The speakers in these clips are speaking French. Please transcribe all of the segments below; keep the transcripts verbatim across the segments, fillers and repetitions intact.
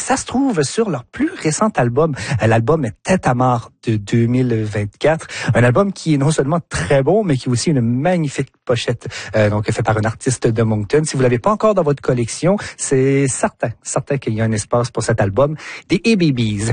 ça se trouve sur leur plus récent album. L'album est Tête à mort de deux mille vingt-quatre. Un album qui est non seulement très bon, mais qui a aussi une magnifique pochette, euh, donc fait par un artiste de Moncton. Si vous l'avez pas encore dans votre collection, c'est certain, certain qu'il y a un espace pour cet album des A-Babies.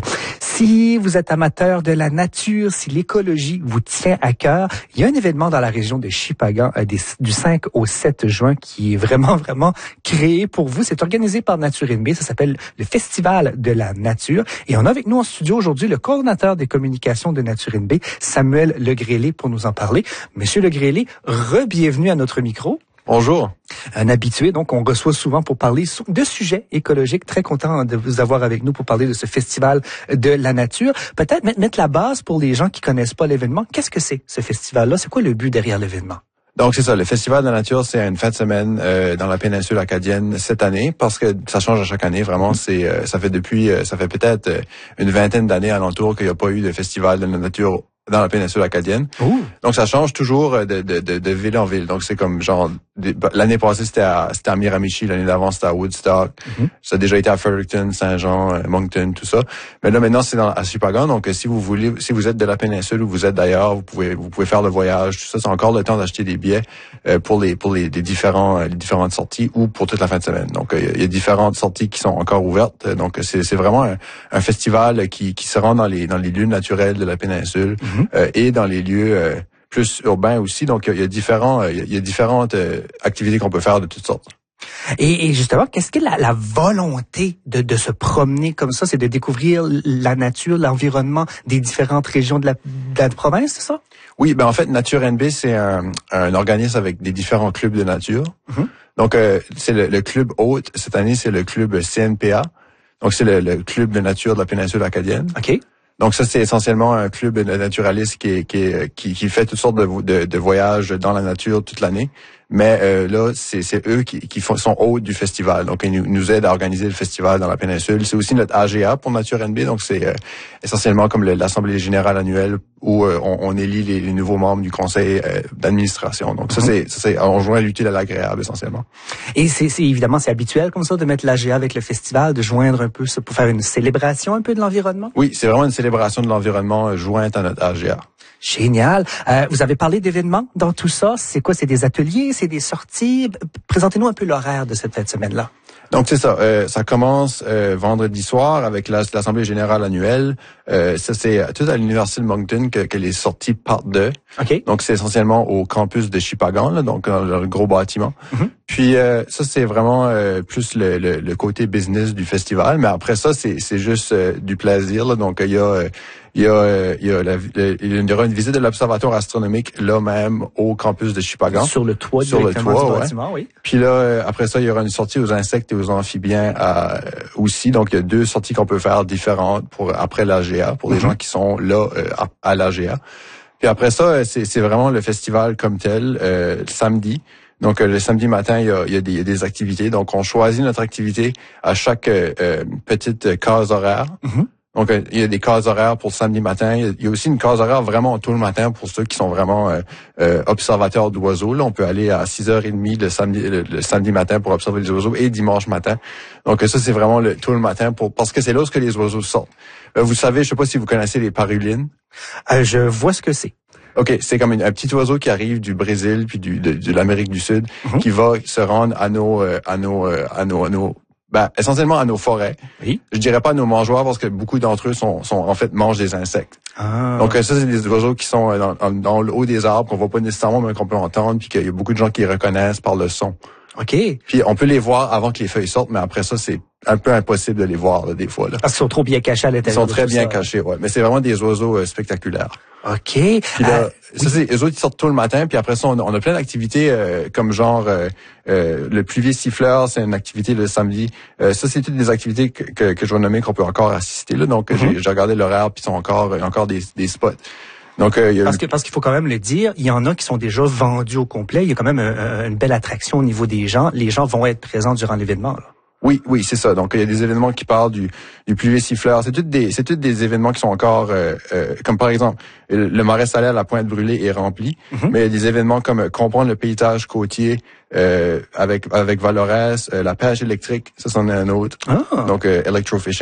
Si vous êtes amateur de la nature, si l'écologie vous tient à cœur, il y a un événement dans la région de Shippagan euh, des, du cinq au sept juin qui est vraiment, vraiment créé pour vous. C'est organisé par Nature N B. Ça s'appelle le Festival de la nature. Et on a avec nous en studio aujourd'hui le coordonnateur des communications de Nature N B, Samuel Legrélé, pour nous en parler. Monsieur Legrélé, re-bienvenue à notre micro. Bonjour. Un habitué, donc on reçoit souvent pour parler de sujets écologiques. Très content de vous avoir avec nous pour parler de ce festival de la nature. Peut-être mettre la base pour les gens qui connaissent pas l'événement. Qu'est-ce que c'est ce festival-là? C'est quoi le but derrière l'événement? Donc c'est ça, le Festival de la nature, c'est une fin de semaine euh, dans la péninsule acadienne cette année, parce que ça change à chaque année. Vraiment, c'est euh, ça fait depuis, euh, ça fait peut-être euh, une vingtaine d'années alentour qu'il n'y a pas eu de festival de la nature dans la péninsule acadienne. Ouh. Donc ça change toujours de, de, de, de ville en ville. Donc c'est comme genre l'année passée c'était à c'était à Miramichi, l'année d'avant c'était à Woodstock. Mm-hmm. Ça a déjà été à Fredericton, Saint-Jean, Moncton, tout ça. Mais là maintenant c'est dans, à Shippagan. Donc si vous voulez, si vous êtes de la péninsule ou vous êtes d'ailleurs, vous pouvez vous pouvez faire le voyage. Tout ça, c'est encore le temps d'acheter des billets euh, pour les pour les, les différents les différentes sorties ou pour toute la fin de semaine. Donc il y, y a différentes sorties qui sont encore ouvertes. Donc c'est c'est vraiment un, un festival qui qui se rend dans les dans les lieux naturels de la péninsule. Mm-hmm. Euh, et dans les lieux euh, plus urbains aussi. Donc, il y a différents, il y a, y a différentes euh, activités qu'on peut faire de toutes sortes. Et, et justement, qu'est-ce que la, la volonté de, de se promener comme ça? C'est de découvrir la nature, l'environnement des différentes régions de la, de la province, c'est ça? Oui, ben en fait, Nature N B, c'est un, un organisme avec des différents clubs de nature. Mm-hmm. Donc, euh, c'est le, le club hôte. Cette année, c'est le club C N P A. Donc, c'est le, le club de nature de la péninsule acadienne. OK. Donc ça, c'est essentiellement un club de naturalistes qui, qui, qui, qui fait toutes sortes de, de, de voyages dans la nature toute l'année. Mais euh, là, c'est, c'est eux qui, qui font, sont hôtes du festival. Donc, ils nous, nous aident à organiser le festival dans la péninsule. C'est aussi notre A G A pour Nature N B. Donc, c'est euh, essentiellement comme le, l'Assemblée générale annuelle où euh, on, on élit les, les nouveaux membres du conseil euh, d'administration. Donc, ça, mm-hmm. c'est, ça, c'est on joint l'utile à l'agréable, essentiellement. Et c'est, c'est évidemment, c'est habituel comme ça de mettre l'A G A avec le festival, de joindre un peu ça pour faire une célébration un peu de l'environnement? Oui, c'est vraiment une célébration de l'environnement euh, jointe à notre A G A. Génial. Euh, vous avez parlé d'événements dans tout ça. C'est quoi? C'est des ateliers? C'est des sorties? Présentez-nous un peu l'horaire de cette fin de semaine-là. Donc c'est ça, euh, ça commence euh, vendredi soir avec la, l'Assemblée générale annuelle. Euh, ça c'est tout à l'Université de Moncton que, que les sorties partent de. Okay. Donc c'est essentiellement au campus de Shippagan, là, donc dans le gros bâtiment. Mm-hmm. Puis euh, ça c'est vraiment euh, plus le, le, le côté business du festival, mais après ça c'est c'est juste euh, du plaisir. Là. Donc il y a euh, il y a euh, il y a la, le, il y aura une visite de l'observatoire astronomique là même au campus de Shippagan. Sur le toit sur le toit, du ouais. bâtiment, oui. Puis là euh, après ça il y aura une sortie aux insectes et aux amphibiens euh, aussi. Donc il y a deux sorties qu'on peut faire différentes pour après l'A G A pour mm-hmm. les gens qui sont là euh, à, à l'A G A. Puis après ça c'est c'est vraiment le festival comme tel euh, le samedi. Donc euh, le samedi matin, il y a, il y a, des, il y a des activités. Donc on choisit notre activité à chaque euh, petite case horaire. Mm-hmm. Donc euh, il y a des cases horaires pour le samedi matin. Il y a, il y a aussi une case horaire vraiment tôt le matin pour ceux qui sont vraiment euh, euh, observateurs d'oiseaux. Là, on peut aller à six heures trente le samedi le, le samedi matin pour observer les oiseaux et dimanche matin. Donc ça c'est vraiment le tôt le matin pour parce que c'est là où que les oiseaux sortent. Euh, vous savez, je sais pas si vous connaissez les parulines. Euh, je vois ce que c'est. OK, c'est comme une, un petit oiseau qui arrive du Brésil puis du de, de l'Amérique du Sud mm-hmm. qui va se rendre à nos euh, à nos euh, à nos à nos ben essentiellement à nos forêts. Oui. Je dirais pas à nos mangeoires parce que beaucoup d'entre eux sont sont en fait mangent des insectes. Ah. Donc ça c'est des oiseaux qui sont dans, dans, dans le haut des arbres qu'on voit pas nécessairement mais qu'on peut entendre puis qu'il y a beaucoup de gens qui les reconnaissent par le son. OK. Puis on peut les voir avant que les feuilles sortent mais après ça c'est un peu impossible de les voir là, des fois là. Parce qu'ils sont trop bien cachés à l'intérieur. Ils sont très bien ça. cachés, ouais, mais c'est vraiment des oiseaux euh, spectaculaires. OK. Puis là, euh, ça, c'est les autres qui sortent tôt le matin, puis après ça, on a, on a plein d'activités euh, comme genre euh, euh, le pluvier siffleur, c'est une activité le samedi. Euh, ça, c'est toutes des activités que, que, que je vais nommer qu'on peut encore assister. Là. Donc, mm-hmm. j'ai, j'ai regardé l'horaire, puis ils sont encore, il y a encore des, des spots. Donc, euh, il y a parce que parce qu'il faut quand même le dire, il y en a qui sont déjà vendus au complet. Il y a quand même un, une belle attraction au niveau des gens. Les gens vont être présents durant l'événement. Là. Oui, oui, c'est ça. Donc il y a des événements qui parlent du, du pluvier siffleur. C'est toutes des, c'est toutes des événements qui sont encore, euh, euh, comme par exemple, le, le marais salé à la Pointe Brûlée est rempli, mm-hmm. mais il y a des événements comme euh, comprendre le paysage côtier euh, avec avec Valores, euh, la pêche électrique, ça c'en est un autre. Ah. Donc euh, electrofishing.